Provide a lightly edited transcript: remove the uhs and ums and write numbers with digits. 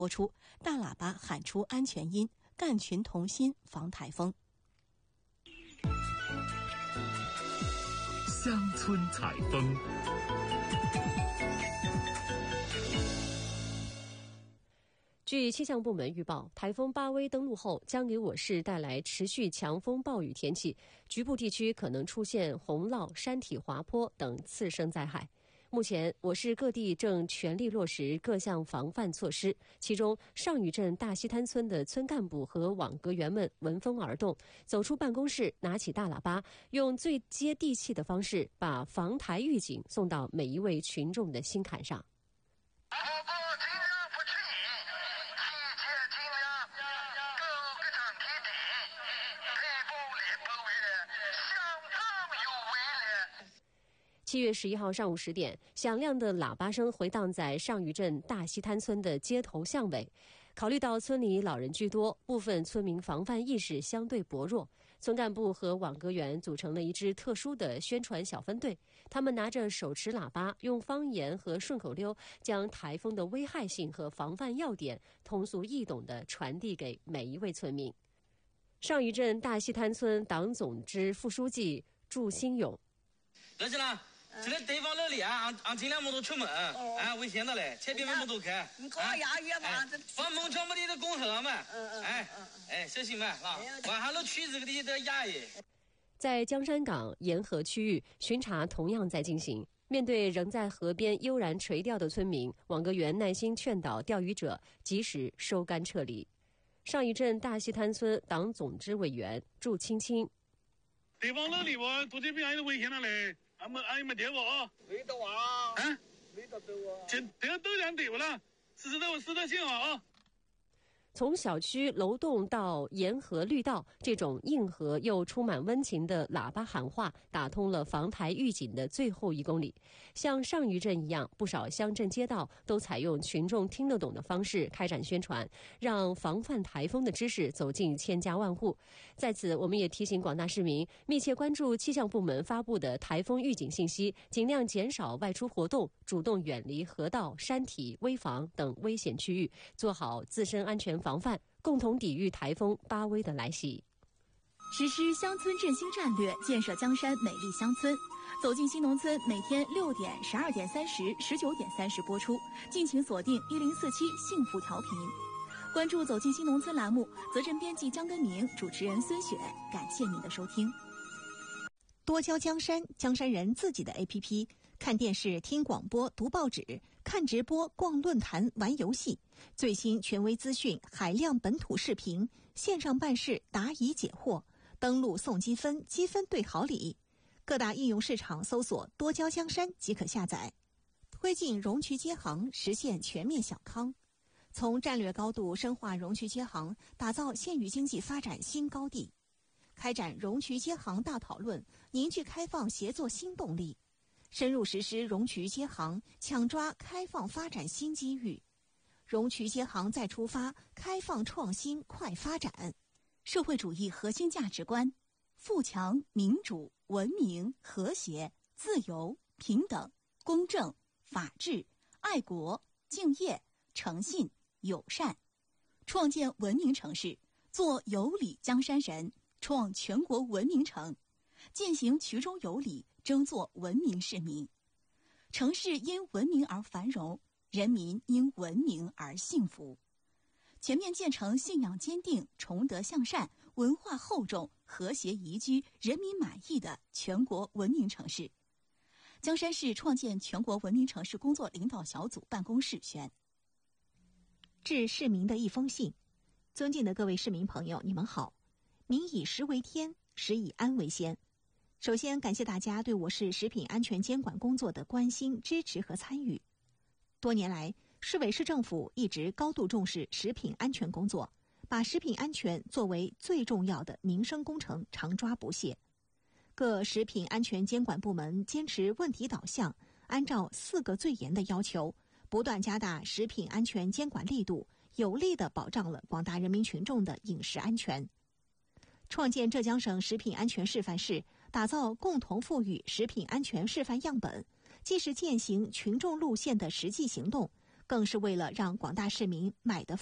播出。大喇叭喊出安全音，干群同心防台风。 乡村采风。 据气象部门预报，台风巴威登陆后将给我市带来持续强风暴雨天气，局部地区可能出现洪涝、山体滑坡等次生灾害。目前，我市各地正全力落实各项防范措施，其中上虞镇大西滩村的村干部和网格员们闻风而动，走出办公室，拿起大喇叭，用最接地气的方式把防台预警送到每一位群众的心坎上。7月11号上午10点，响亮的喇叭声回荡在上虞镇大西滩村的街头巷尾。考虑到村里老人居多，部分村民防范意识相对薄弱，村干部和网格员组成了一支特殊的宣传小分队。他们拿着手持喇叭，用方言和顺口溜将台风的危害性和防范要点通俗易懂地传递给每一位村民。上虞镇大西滩村党总支副书记祝新勇： 得行了。这个地方那里啊，俺尽量莫多出门，危险的嘞，千万莫多开。 你搞牙医嘛， 放门窗不离的公河嘛，小心嘛，晚上都去这个地的牙医。 在江山港沿河区域，巡查同样在进行。面对仍在河边悠然垂钓的村民，网格员耐心劝导钓鱼者及时收竿撤离。上虞镇大西滩村党总支委员祝青青： 地方那里哇，多这边还有危险了嘞。俺没电话啊？ 没得啊？没得走啊？ 这个都讲对不啦？是的信号啊。 从小区楼栋到沿河绿道，这种硬核又充满温情的喇叭喊话，打通了防台预警的最后1公里。像上虞镇一样，不少乡镇街道都采用群众听得懂的方式开展宣传，让防范台风的知识走进千家万户。在此，我们也提醒广大市民密切关注气象部门发布的台风预警信息，尽量减少外出活动，主动远离河道、山体、危房等危险区域，做好自身安全防范，共同抵御台风巴威的来袭。 实施乡村振兴战略，建设江山美丽乡村。走进新农村，每天6点、12点30、19点30播出，敬请锁定1047幸福调频。关注走进新农村栏目，责任编辑江根明，主持人孙雪，感谢您的收听。 多交江山，江山人自己的 APP， 看电视、听广播、读报纸，看直播、逛论坛、玩游戏，最新权威资讯，海量本土视频，线上办事，答疑解惑，登录送积分，积分兑好礼。各大应用市场搜索多交江山即可下载。推进容渠接航，实现全面小康。从战略高度深化容渠接航，打造县域经济发展新高地。开展容渠接航大讨论，凝聚开放协作新动力，深入实施容渠接航，抢抓开放发展新机遇。容渠接航再出发，开放创新快发展。 社会主义核心价值观：富强、民主、文明、和谐、自由、平等、公正、法治、爱国、敬业、诚信、友善。创建文明城市，做有礼江山人，创全国文明城，践行衢中有礼，争做文明市民。城市因文明而繁荣，人民因文明而幸福。全面建成信仰坚定、崇德向善、文化厚重、和谐宜居、人民满意的全国文明城市。江山市创建全国文明城市工作领导小组办公室宣： 致市民的一封信。尊敬的各位市民朋友，你们好。民以食为天，食以安为先。首先感谢大家对我市食品安全监管工作的关心、支持和参与。多年来，市委市政府一直高度重视食品安全工作，把食品安全作为最重要的民生工程，常抓不懈。各食品安全监管部门坚持问题导向，按照4个最严的要求，不断加大食品安全监管力度，有力地保障了广大人民群众的饮食安全。创建浙江省食品安全示范市，打造共同富裕食品安全示范样本，既是践行群众路线的实际行动， 更是为了让广大市民买得